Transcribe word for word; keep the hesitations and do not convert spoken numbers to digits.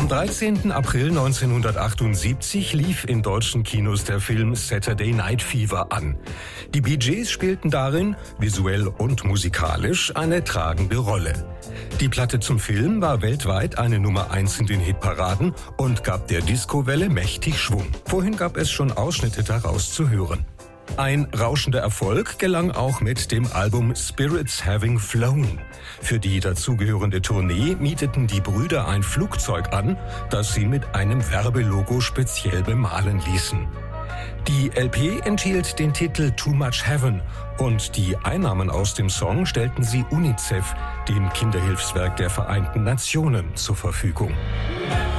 Am dreizehnten April neunzehnhundertachtundsiebzig lief in deutschen Kinos der Film Saturday Night Fever an. Die Bee Gees spielten darin, visuell und musikalisch, eine tragende Rolle. Die Platte zum Film war weltweit eine Nummer eins in den Hitparaden und gab der Disco-Welle mächtig Schwung. Vorhin gab es schon Ausschnitte daraus zu hören. Ein rauschender Erfolg gelang auch mit dem Album Spirits Having Flown. Für die dazugehörende Tournee mieteten die Brüder ein Flugzeug an, das sie mit einem Werbelogo speziell bemalen ließen. Die L P enthielt den Titel Too Much Heaven und die Einnahmen aus dem Song stellten sie UNICEF, dem Kinderhilfswerk der Vereinten Nationen, zur Verfügung.